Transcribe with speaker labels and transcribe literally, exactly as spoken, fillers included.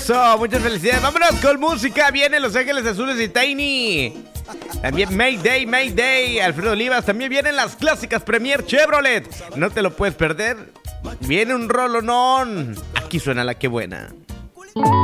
Speaker 1: Eso, muchas felicidades. Vámonos con música. Vienen Los Ángeles Azules y Tiny. También Mayday, Mayday, Alfredo Olivas. También vienen las clásicas Premier Chevrolet. No te lo puedes perder. Viene un rolonón. Aquí suena la que buena.